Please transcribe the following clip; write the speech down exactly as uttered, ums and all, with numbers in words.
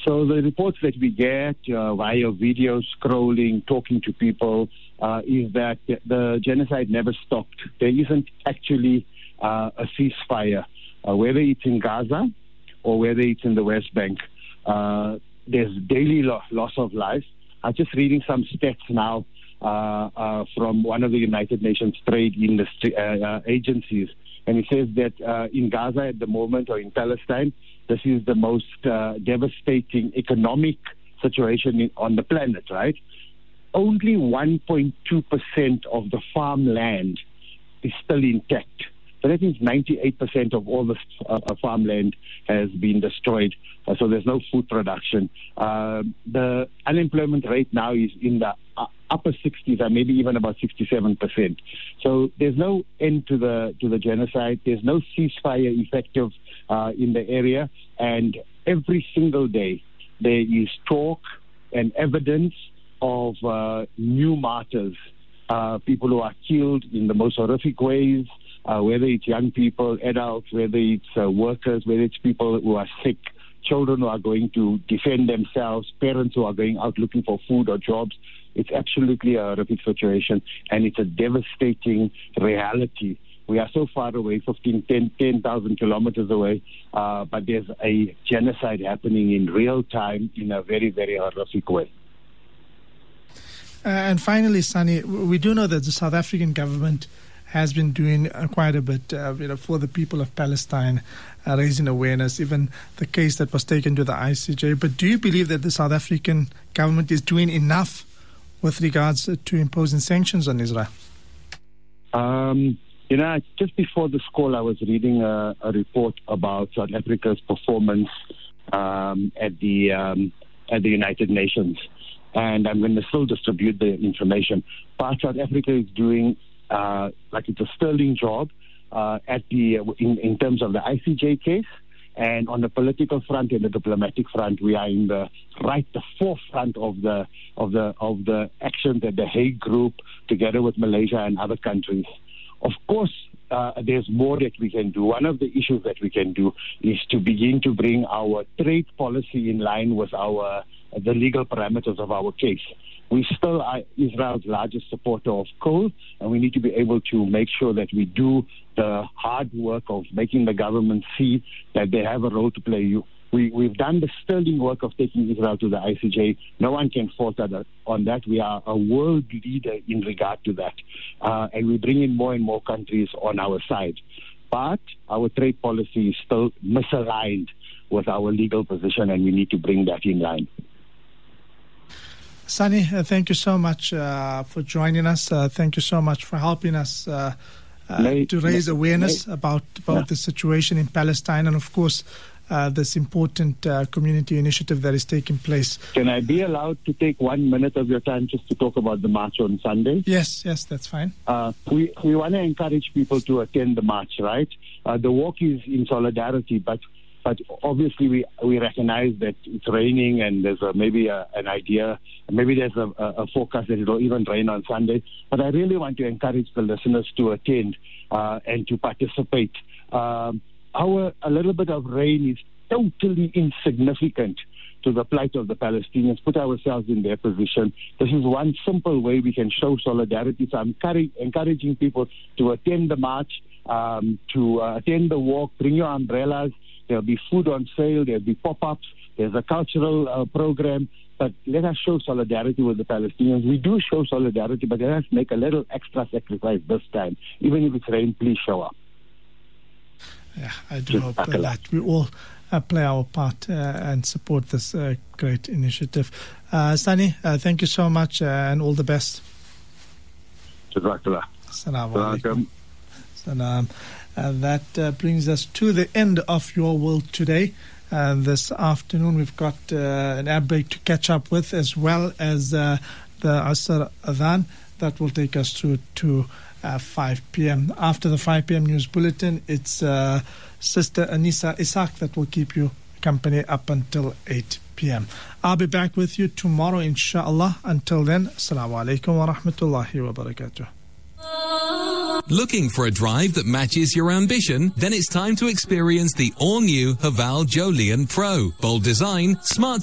So the reports that we get uh, via video scrolling, talking to people, uh, is that the genocide never stopped. There isn't actually uh, a ceasefire, uh, whether it's in Gaza or whether it's in the West Bank. Uh, there's daily lo- loss of life. I'm just reading some stats now uh, uh, from one of the United Nations trade industry uh, uh, agencies, and it says that uh, in Gaza at the moment, or in Palestine, this is the most uh, devastating economic situation in, on the planet, right? Only one point two percent of the farmland is still intact. So that means ninety-eight percent of all the uh, farmland has been destroyed. Uh, so there's no food production. Uh, the unemployment rate now is in the uh, upper sixties, or maybe even about sixty-seven percent. So there's no end to the to the genocide. There's no ceasefire effective uh, in the area. And every single day there is talk and evidence of uh, new martyrs, uh, people who are killed in the most horrific ways. Uh, whether it's young people, adults, whether it's uh, workers, whether it's people who are sick, children who are going to defend themselves, parents who are going out looking for food or jobs. It's absolutely a horrific situation, and it's a devastating reality. We are so far away, fifteen, ten, ten thousand kilometers away, uh, but there's a genocide happening in real time in a very, very horrific way. Uh, and finally, Sunny, we do know that the South African government has been doing uh, quite a bit uh, you know, for the people of Palestine, uh, raising awareness, even the case that was taken to the I C J. But do you believe that the South African government is doing enough with regards to imposing sanctions on Israel? Um, you know, just before this call, I was reading a, a report about South Africa's performance um, at the um, at the United Nations, and I'm going to still distribute the information. But South Africa is doing Uh, like it's a sterling job uh, at the in, in terms of the I C J case, and on the political front and the diplomatic front, we are in the right the forefront of the of the of the actions at the Hague Group, together with Malaysia and other countries. Of course, uh, there's more that we can do. One of the issues that we can do is to begin to bring our trade policy in line with our the legal parameters of our case. We still are Israel's largest supporter of coal, and we need to be able to make sure that we do the hard work of making the government see that they have a role to play. You, we, we've done the sterling work of taking Israel to the I C J. No one can fault us on that. We are a world leader in regard to that, uh, and we bring in more and more countries on our side. But our trade policy is still misaligned with our legal position, and we need to bring that in line. Sunny, uh, thank you so much uh, for joining us. Uh, thank you so much for helping us uh, uh, may, to raise may, awareness may, about, about yeah. the situation in Palestine, and of course uh, this important uh, community initiative that is taking place. Can I be allowed to take one minute of your time just to talk about the march on Sunday? Yes, yes, that's fine. Uh, we, we want to encourage people to attend the march, right? Uh, the walk is in solidarity, but But obviously, we we recognize that it's raining, and there's a, maybe a, an idea, maybe there's a, a forecast that it will even rain on Sunday. But I really want to encourage the listeners to attend uh, and to participate. Um, our a little bit of rain is totally insignificant to the plight of the Palestinians. Put ourselves in their position. This is one simple way we can show solidarity. So I'm encouraging people to attend the march, um, to uh, attend the walk, bring your umbrellas. There'll be food on sale, there'll be pop-ups, there's a cultural uh, program, but let us show solidarity with the Palestinians. We do show solidarity, but let us make a little extra sacrifice this time. Even if it's rain, please show up. Yeah, I do Just hope that we all uh, play our part uh, and support this uh, great initiative. Uh, Sunny, uh, thank you so much uh, and all the best. Jazakallah. Assalamu alaikum. Salam. Uh, that uh, brings us to the end of Your World Today. Uh, this afternoon we've got uh, an air break to catch up with, as well as uh, the Asr Adhan that will take us through to uh, five p.m. After the five p.m. news bulletin, it's uh, Sister Anisa Isaac that will keep you company up until eight p.m. I'll be back with you tomorrow, inshallah. Until then, Assalamu alaikum wa rahmatullahi wa barakatuh. Looking for a drive that matches your ambition? Then it's time to experience the all-new Haval Joleon Pro. Bold design, smart